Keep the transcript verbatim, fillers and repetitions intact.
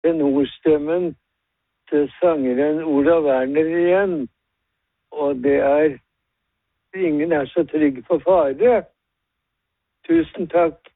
tenorstemmen til sangeren Ola Werner igjen. Og det er Ingen er så trygg for fare. Tusen takk.